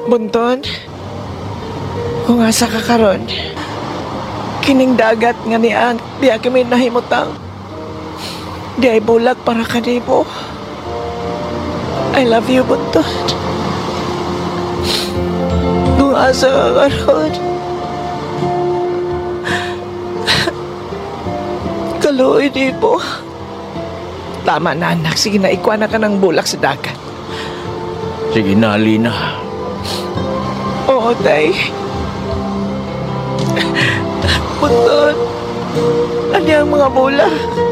Bunton, kung asa ka karon, kining dagat nga niya, di kami nahimutang. Di ay bulag para kanimo. I love you, Bunton. Kung asa ka karon, kaluoy di po. Tama na, anak. Sige na, ikuha na ka ng bulak sa dagat. Sige na, Alina. Oo, tay. Bunton, ano yung mga bulak?